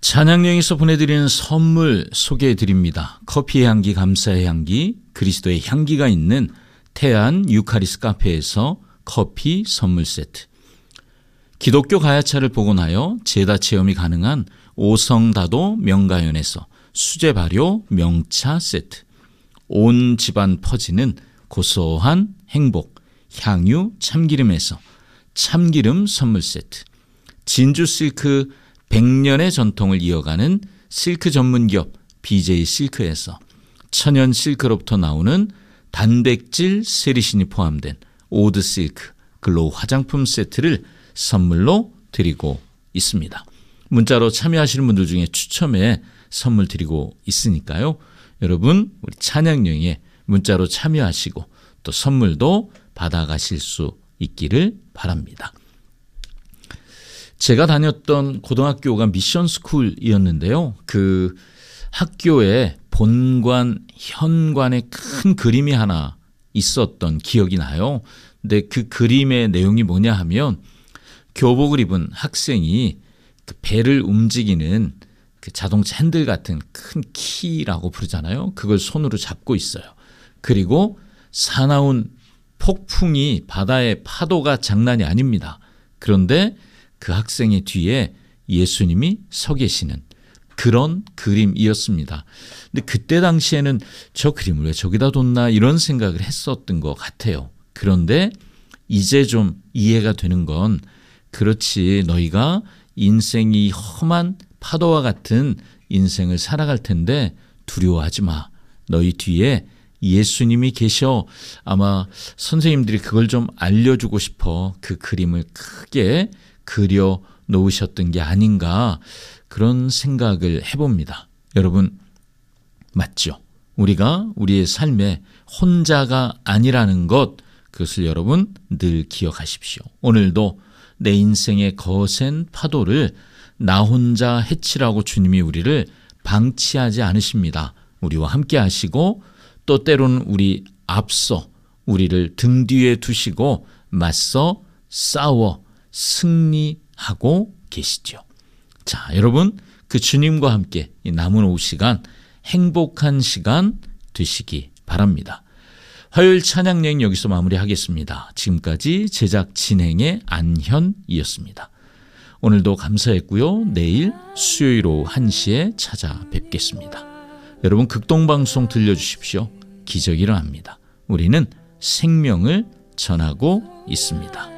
찬양여행에서 보내드리는 선물 소개해드립니다. 커피의 향기, 감사의 향기, 그리스도의 향기가 있는 태안 유카리스 카페에서 커피 선물 세트, 기독교 가야차를 복원하여 제다 체험이 가능한 오성다도 명가연에서 수제 발효 명차 세트, 온 집안 퍼지는 고소한 행복 향유 참기름에서 참기름 선물 세트, 진주 실크 100년의 전통을 이어가는 실크 전문기업 BJ 실크에서 천연 실크로부터 나오는 단백질 세리신이 포함된 오드 실크 글로우 화장품 세트를 선물로 드리고 있습니다. 문자로 참여하시는 분들 중에 추첨해 선물 드리고 있으니까요. 여러분 우리 찬양여행에 문자로 참여하시고 또 선물도 받아가실 수 있기를 바랍니다. 제가 다녔던 고등학교가 미션스쿨이었는데요. 그 학교에 본관, 현관에 큰 그림이 하나 있었던 기억이 나요. 근데 그 그림의 내용이 뭐냐 하면 교복을 입은 학생이 그 배를 움직이는 그 자동차 핸들 같은 큰 키라고 부르잖아요. 그걸 손으로 잡고 있어요. 그리고 사나운 폭풍이 바다의 파도가 장난이 아닙니다. 그런데 그 학생의 뒤에 예수님이 서 계시는 그런 그림이었습니다. 근데 그때 당시에는 저 그림을 왜 저기다 뒀나 이런 생각을 했었던 것 같아요. 그런데 이제 좀 이해가 되는 건 그렇지, 너희가 인생이 험한 파도와 같은 인생을 살아갈 텐데 두려워하지 마. 너희 뒤에 예수님이 계셔. 아마 선생님들이 그걸 좀 알려주고 싶어 그 그림을 크게 그려 놓으셨던 게 아닌가 그런 생각을 해봅니다. 여러분 맞죠? 우리가 우리의 삶에 혼자가 아니라는 것, 그것을 여러분 늘 기억하십시오. 오늘도 내 인생의 거센 파도를 나 혼자 헤치라고 주님이 우리를 방치하지 않으십니다. 우리와 함께 하시고 또 때로는 우리 앞서 우리를 등 뒤에 두시고 맞서 싸워 승리하고 계시죠. 자, 여러분 그 주님과 함께 이 남은 오후 시간 행복한 시간 되시기 바랍니다. 화요일 찬양여행 여기서 마무리하겠습니다. 지금까지 제작 진행의 안현이었습니다. 오늘도 감사했고요. 내일 수요일 오후 1시에 찾아뵙겠습니다. 여러분 극동방송 들려주십시오. 기적이 일어납니다. 우리는 생명을 전하고 있습니다.